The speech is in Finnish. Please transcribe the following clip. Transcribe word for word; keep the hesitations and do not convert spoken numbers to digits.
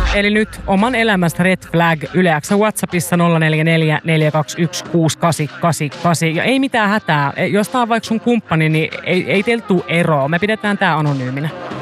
Eli nyt oman elämästä red flag Yle X WhatsAppissa nolla neljä neljä neljä kaksi yksi kuusi kahdeksan kahdeksan kahdeksan. Ja ei mitään hätää. Jos tää on vaikka sun kumppani, niin ei, ei teiltä tule eroa. Me pidetään tää anonyyminä.